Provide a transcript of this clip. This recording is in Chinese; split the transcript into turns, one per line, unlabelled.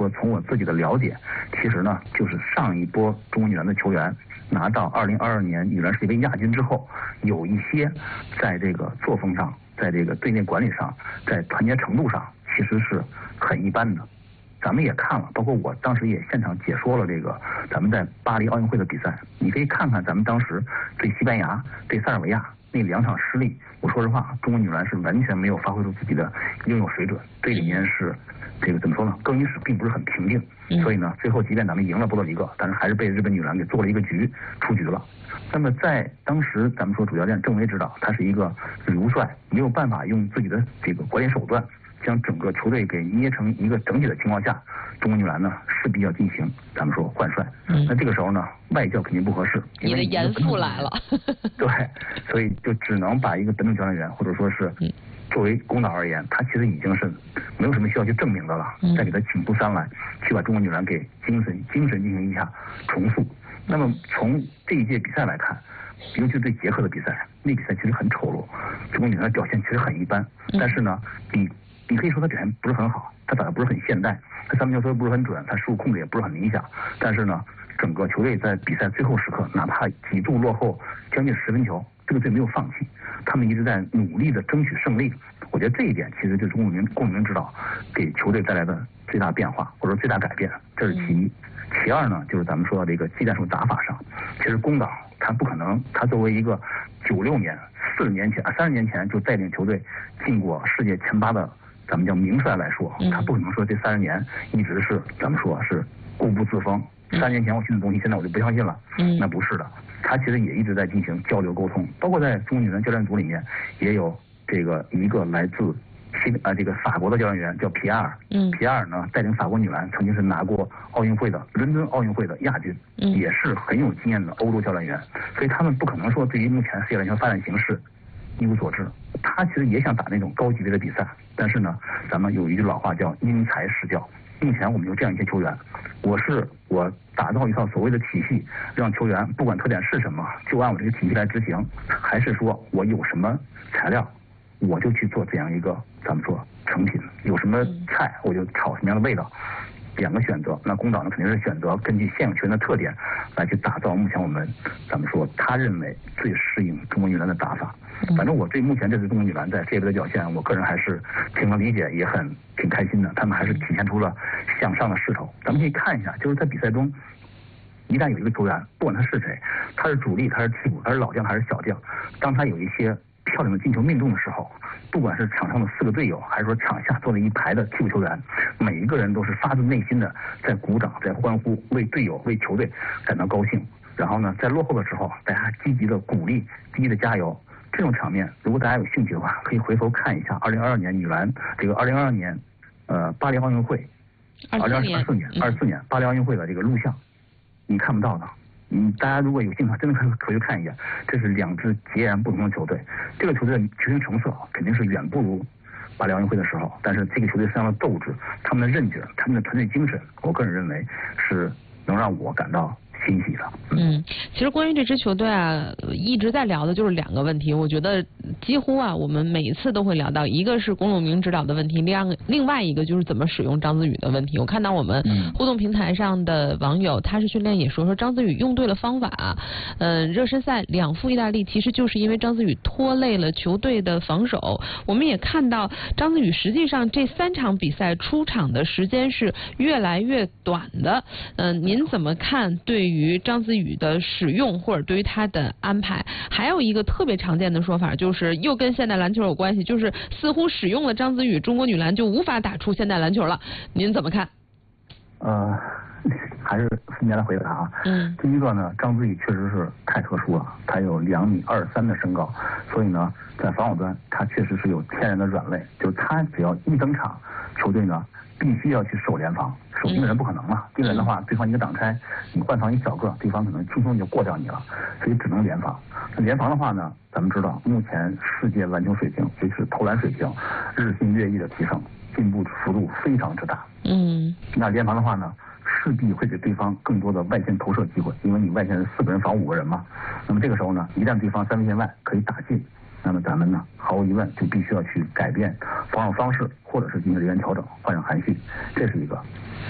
说从我自己的了解，其实呢就是上一波中国女篮的球员拿到2022年女篮世界杯亚军之后，有一些在这个作风上，在这个队内管理上，在团结程度上，其实是很一般的。咱们也看了，包括我当时也现场解说了这个咱们在巴黎奥运会的比赛，你可以看看咱们当时对西班牙、对塞尔维亚那2场失利。我说实话，中国女篮是完全没有发挥出自己的应有水准，队里面是这个怎么说呢？更衣室并不是很平静，所以呢，最后即便咱们赢了波多黎各，但是还是被日本女篮给做了一个局，出局了。那么在当时咱们说主教练郑维指导，他是一个流帅，没有办法用自己的这个管理手段将整个球队给捏成一个整体的情况下，中国女篮呢势必要进行咱们说换帅。那这个时候呢，外教肯定不合适，
你的严父来了。
对，所以就只能把一个本土教练员，或者说是作为公导而言，他其实已经是没有什么需要去证明的了，再给他请出山来，去把中国女篮给精神进行一下重塑。那么从这一届比赛来看，尤其是对捷克的比赛，那比赛其实很丑陋，中国女篮的表现其实很一般。但是呢，你可以说他表现不是很好，他打的不是很现代，他三分球说不是很准，他失误控制也不是很理想。但是呢，整个球队在比赛最后时刻，哪怕几度落后将近10分球，这个队没有放弃，他们一直在努力的争取胜利。我觉得这一点其实就是龚明指导给球队带来的最大变化，或者说最大改变，这是其一。其二呢，就是咱们说的这个技战术打法上，其实龚导他不可能，他作为一个96年、30年前就带领球队进过世界前8的咱们叫名帅来说，他不可能说这30年一直是咱们说是固步自封。3年前我信的东西，现在我就不相信了。那不是的，他其实也一直在进行交流沟通，包括在中国女篮教练组里面也有这个一个来自这个法国的教练员叫皮埃尔。皮埃尔呢带领法国女篮曾经是拿过伦敦奥运会的亚军，也是很有经验的欧洲教练员，所以他们不可能说对于目前世界篮球发展形势一无所知。他其实也想打那种高级别的比赛，但是呢，咱们有一句老话叫因材施教。目前我们有这样一些球员，我打造一套所谓的体系，让球员不管特点是什么，就按我这个体系来执行，还是说我有什么材料，我就去做这样一个咱们说成品，有什么菜我就炒什么样的味道。2个选择，那龚导呢肯定是选择根据现有球员的特点来去打造目前咱们说他认为最适应中国女篮的打法。反正我对目前这支中国女篮在世界杯的表现，我个人还是挺能理解，也挺开心的。他们还是体现出了向上的势头。咱们可以看一下，就是在比赛中，一旦有一个球员，不管他是谁，他是主力，他是替补，他是老将还是小将，当他有一些漂亮的进球命中的时候，不管是场上的4个队友，还是说场下坐了一排的替补球员，每一个人都是发自内心的在鼓掌，在欢呼，为队友为球队感到高兴。然后呢，在落后的时候，大家积极的鼓励，积极的加油。这种场面，如果大家有兴趣的话，可以回头看一下2022年女篮这个2022年巴黎奥运会，24年巴黎奥运会的这个录像，你看不到的。大家如果有兴趣，真的可以去看一眼。这是2支截然不同的球队，这个球队的球星成色肯定是远不如巴黎奥运会的时候，但是这个球队身上的斗志、他们的韧劲、他们的团队精神，我个人认为是能让我感到欣喜的。
其实关于这支球队啊，一直在聊的就是2个问题。我觉得几乎啊，我们每一次都会聊到，一个是龚永明指导的问题，另外一个就是怎么使用张子宇的问题。我看到我们互动平台上的网友，他是训练也说张子宇用对了方法。热身赛2负意大利，其实就是因为张子宇拖累了球队的防守。我们也看到张子宇实际上这3场比赛出场的时间是越来越短的。您怎么看对于张子宇的使用或者对于他的安排？还有一个特别常见的说法，就是又跟现代篮球有关系，就是似乎使用了张子宇，中国女篮就无法打出现代篮球了。您怎么看？
还是分别来回答啊。第一个呢，张子宇确实是太特殊了，他有2.23米的身高，所以呢，在防守端他确实是有天然的软肋，就是他只要一登场，球队呢必须要去守联防，守盯的人不可能了，盯人的话，对方一个挡拆，你换防一小个，对方可能轻松就过掉你了，所以只能联防。那联防的话呢，咱们知道目前世界篮球水平，尤其是投篮水平，日新月异的提升，进步幅度非常之大。那联防的话呢，势必会给对方更多的外线投射机会，因为你外线是4个人防5个人嘛。那么这个时候呢，一旦对方3分线外可以打进，那么咱们呢，毫无疑问就必须要去改变防守方式，或者是进行人员调整，换上韩旭，这是一个。